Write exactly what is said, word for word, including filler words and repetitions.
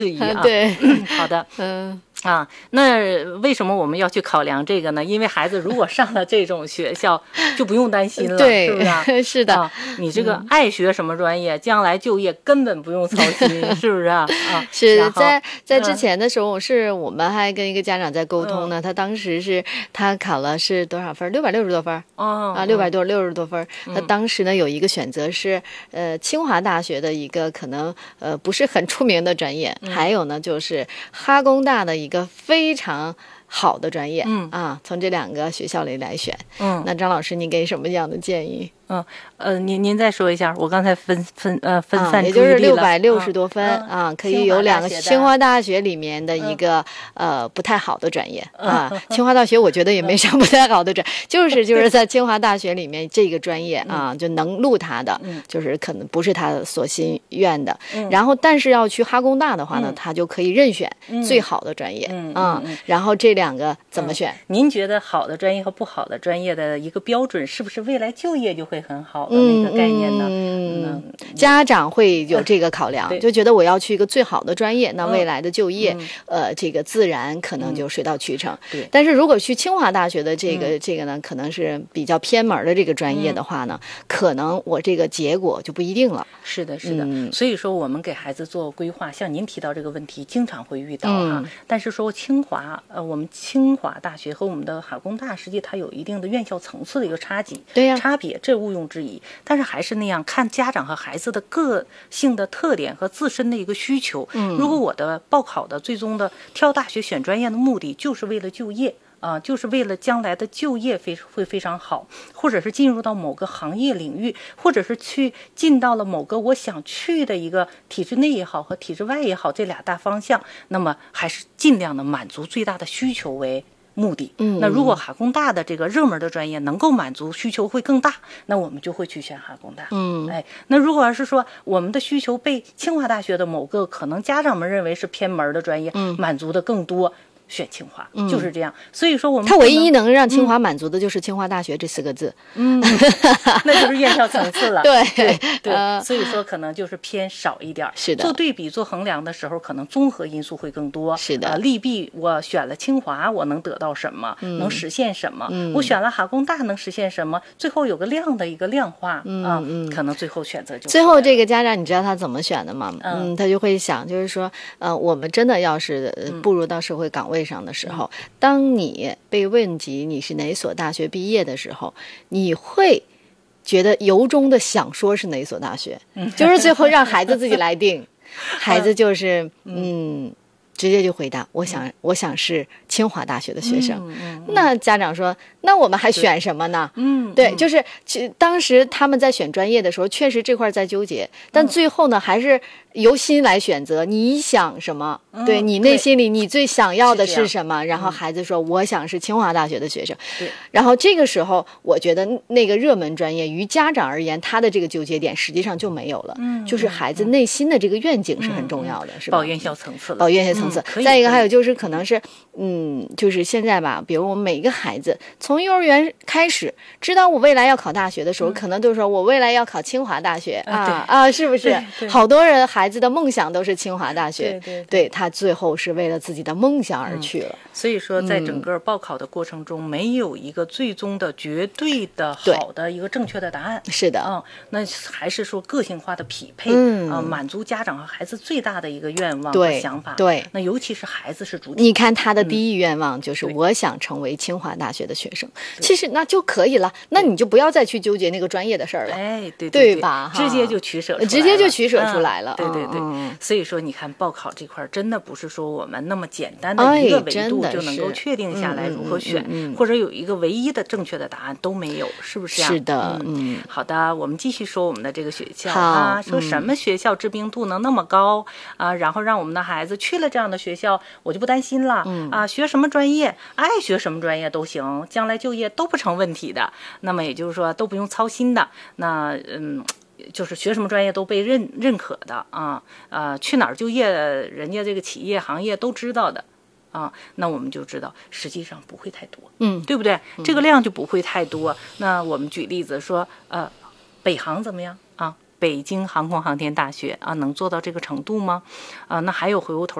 质疑啊。 对， 好的， 嗯。 啊，那为什么我们要去考量这个呢？因为孩子如果上了这种学校，就不用担心了， 对， 是不是啊？ 是的， 啊，你这个爱学什么专业，嗯、将来就业根本不用操心，是不是啊？啊， 是在在之前的时候，是我们还跟一个家长在沟通呢。嗯、他当时是他考了是多少分？六百六十多分。哦，啊，六百多六十多分。嗯、他当时呢有一个选择是呃清华大学的一个可能呃不是很出名的专业，嗯、还有呢就是哈工大的一个。一个非常好的专业，嗯啊，从这两个学校里来选，嗯，那张老师，你给什么样的建议？ 嗯呃，您您再说一下，我刚才分分呃分散注意力了， 也就是六百六十多分啊，可以有两个清华大学里面的一个呃不太好的专业啊。清华大学我觉得也没啥不太好的专，就是就是在清华大学里面这个专业啊，就能录他的，就是可能不是他所心愿的。然后但是要去哈工大的话呢，他就可以任选最好的专业啊。然后这两个怎么选？ 您觉得好的专业和不好的专业的一个标准，是不是未来就业就会很好的那个概念呢？ 嗯，嗯家长会有这个考量，呃、就觉得我要去一个最好的专业，那未来的就业，嗯、呃，这个自然可能就水到渠成。 对、嗯， 但是如果去清华大学的这个、嗯、这个呢，可能是比较偏门的这个专业的话呢，嗯、可能我这个结果就不一定了。 是的，是的。嗯、所以说，我们给孩子做规划，像您提到这个问题，经常会遇到哈。嗯、但是说清华，呃，我们清华大学和我们的哈工大，实际它有一定的院校层次的一个差距， 对呀、啊， 差别，这毋庸置疑。但是还是那样，看家长和孩子的个性的特点和自身的一个需求。嗯，如果我的报考的最终的挑大学选专业的目的就是为了就业啊、呃，就是为了将来的就业非会非常好，或者是进入到某个行业领域，或者是去进到了某个我想去的一个体制内也好和体制外也好这俩大方向，那么还是尽量的满足最大的需求为目的。嗯，那如果哈工大的这个热门的专业能够满足需求会更大，那我们就会去选哈工大。嗯，哎，那如果要是说我们的需求被清华大学的某个可能家长们认为是偏门的专业，嗯，满足的更多，选清华，嗯、就是这样。所以说我们它唯一能让清华满足的就是清华大学这四个字， 嗯，那就是院校层次了。 对对对、呃，所以说可能就是偏少一点。 是的， 做对比做衡量的时候，可能综合因素会更多。 是的， 呃，利弊我选了清华，我能得到什么？嗯、能实现什么？ 嗯、 我选了哈工大能实现什么？最后有个量的一个量化、 嗯、 啊， 嗯， 可能最后选择就最后这个家长，你知道他怎么选的吗？ 嗯， 嗯他就会想，就是说，呃，我们真的要是步入到社会岗位上的时候。嗯当你被问及你是哪所大学毕业的时候，你会觉得由衷的想说是哪所大学，就是最后让孩子自己来定。孩子就是嗯，直接就回答我想我想是清华大学的学生。 嗯嗯、 那家长说，那我们还选什么呢？ 嗯， 对，就是当时他们在选专业的时候，确实这块在纠结，但最后呢，还是由心来选择。你想什么？ 嗯、 对你内心里你最想要的是什么？然后孩子说，我想是清华大学的学生。 对， 然后这个时候，我觉得那个热门专业于家长而言，他的这个纠结点实际上就没有了。 嗯， 就是孩子内心的这个愿景是很重要的， 嗯、 是吧？ 保院校层次了， 保院校层次。 嗯、 再一个还有就是可能是，嗯，就是现在吧，比如我们每一个孩子从幼儿园开始知道我未来要考大学的时候，嗯、可能就是说我未来要考清华大学啊啊，是不是？好多人孩子的梦想都是清华大学， 对对 对, 对，他最后是为了自己的梦想而去了。 嗯、所以说，在整个报考的过程中，嗯、没有一个最终的绝对的好的一个正确的答案。 是的， 嗯，那还是说个性化的匹配， 嗯啊、呃，满足家长和孩子最大的一个愿望和想法。 对， 那尤其是孩子是主体。 你看他的第一愿望就是我想成为清华大学的学生，其实那就可以了，那你就不要再去纠结那个专业的事儿了。 哎，对对, 对吧？ 直接就取舍出来了， 直接就取舍出来了。 嗯、对对对、 嗯， 所以说你看报考这块真的不是说我们那么简单的一个维度就能够确定下来如何选， 哎嗯嗯嗯、 或者有一个唯一的正确的答案都没有，是不是啊？ 是的， 嗯，好的，我们继续说我们的这个学校啊，说什么学校知名度能那么高、嗯、啊，然后让我们的孩子去了这样的学校，我就不担心了、 嗯、 啊，学什么专业，爱学什么专业都行，将来就业都不成问题的。那么也就是说都不用操心的。那嗯。就是学什么专业都被认认可的啊，呃，去哪儿就业，人家这个企业行业都知道的啊，那我们就知道实际上不会太多， 嗯， 对不对？ 嗯、 这个量就不会太多。那我们举例子说，呃，北航怎么样啊？ 北京航空航天大学啊，能做到这个程度吗？啊，那还有回过头